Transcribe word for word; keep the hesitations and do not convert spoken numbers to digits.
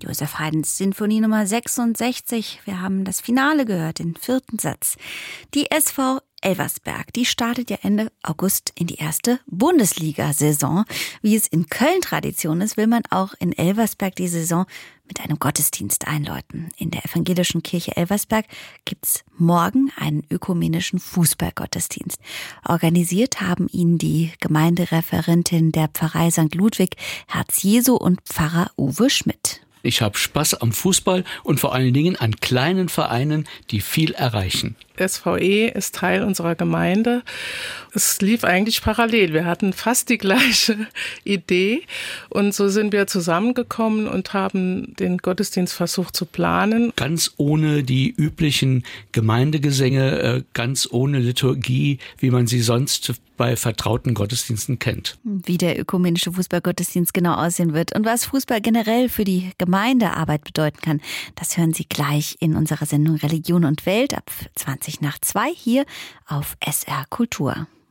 Josef Haydns Sinfonie Nummer sechsundsechzig. Wir haben das Finale gehört, den vierten Satz. Die S V Elversberg, die startet ja Ende August in die erste Bundesliga-Saison. Wie es in Köln Tradition ist, will man auch in Elversberg die Saison mit einem Gottesdienst einläuten. In der evangelischen Kirche Elversberg gibt's morgen einen ökumenischen Fußballgottesdienst. Organisiert haben ihn die Gemeindereferentin der Pfarrei Sankt Ludwig, Herz Jesu, und Pfarrer Uwe Schmidt. Ich habe Spaß am Fußball und vor allen Dingen an kleinen Vereinen, die viel erreichen. S V E ist Teil unserer Gemeinde. Es lief eigentlich parallel. Wir hatten fast die gleiche Idee und so sind wir zusammengekommen und haben den Gottesdienst versucht zu planen. Ganz ohne die üblichen Gemeindegesänge, ganz ohne Liturgie, wie man sie sonst bei vertrauten Gottesdiensten kennt. Wie der ökumenische Fußballgottesdienst genau aussehen wird und was Fußball generell für die Gemeindearbeit bedeuten kann, das hören Sie gleich in unserer Sendung Religion und Welt ab zwanzig nach zwei hier auf S R Kultur.